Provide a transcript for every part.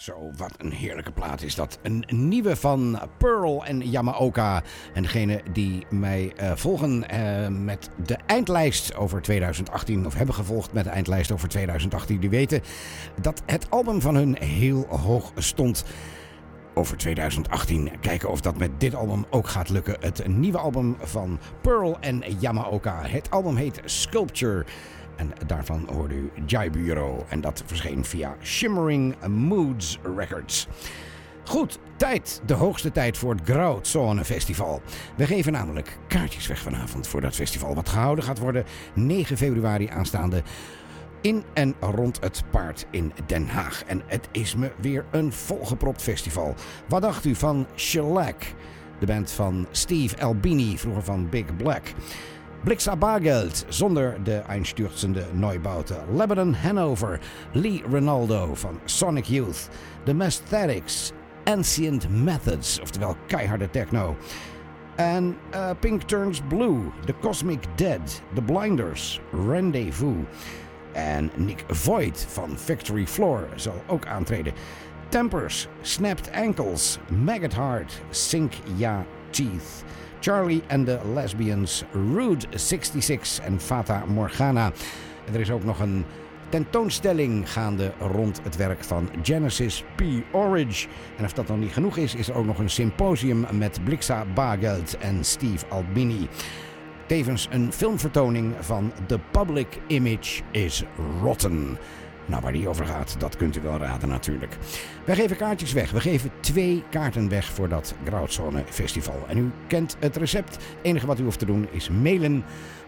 Zo, wat een heerlijke plaat is dat. Een nieuwe van Pearl en Yamaoka. En degene die mij volgen met de eindlijst over 2018... of hebben gevolgd met de eindlijst over 2018... die weten dat het album van hun heel hoog stond over 2018. Kijken of dat met dit album ook gaat lukken. Het nieuwe album van Pearl en Yamaoka. Het album heet Sculpture. En daarvan hoorde u Jai Bureau. En dat verscheen via Shimmering Moods Records. Goed, de hoogste tijd voor het Grauzone Festival. We geven namelijk kaartjes weg vanavond voor dat festival. Wat gehouden gaat worden 9 februari aanstaande in en rond het Paard in Den Haag. En het is me weer een volgepropt festival. Wat dacht u van Shellac? De band van Steve Albini, vroeger van Big Black. Blixa Bargeld, zonder de einstürzende Neubauten. Lebanon Hanover, Lee Ronaldo van Sonic Youth. The Mesthetics, Ancient Methods, oftewel keiharde techno. En Pink Turns Blue, The Cosmic Dead, The Blinders, Rendezvous. En Nick Voigt van Factory Floor zal ook aantreden. Tempers, Snapped Ankles, Maggot Heart, Sink Ya Teeth. Charlie and the Lesbians, Rude 66 en Fata Morgana. En er is ook nog een tentoonstelling gaande rond het werk van Genesis P. Orridge. En of dat nog niet genoeg is, is er ook nog een symposium met Blixa Bargeld en Steve Albini. Tevens een filmvertoning van The Public Image is Rotten. Nou, waar die over gaat, dat kunt u wel raden natuurlijk. Wij geven kaartjes weg. We geven 2 kaarten weg voor dat Grauzone Festival. En u kent het recept. Het enige wat u hoeft te doen is mailen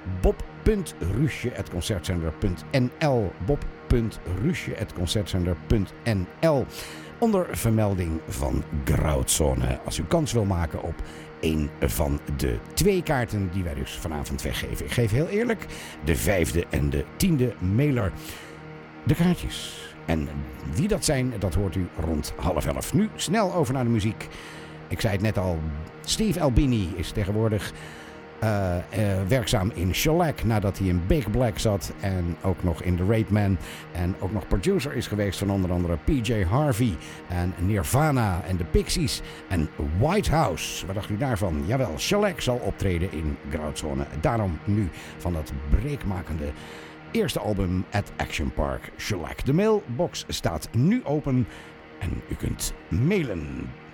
bob.ruusje@concertzender.nl bob.ruusje@concertzender.nl onder vermelding van Grauzone. Als u kans wil maken op een van de 2 kaarten die wij dus vanavond weggeven. Ik geef heel eerlijk de 5e en de 10e mailer de kaartjes. En wie dat zijn, dat hoort u rond 10:30. Nu snel over naar de muziek. Ik zei het net al, Steve Albini is tegenwoordig werkzaam in Shellac nadat hij in Big Black zat en ook nog in The Raidman en ook nog producer is geweest van onder andere PJ Harvey en Nirvana en de Pixies en Whitehouse. Wat dacht u daarvan? Jawel, Shellac zal optreden in Grauzone. Daarom nu van dat breekmakende eerste album at Action Park Shellac. De mailbox staat nu open en u kunt mailen.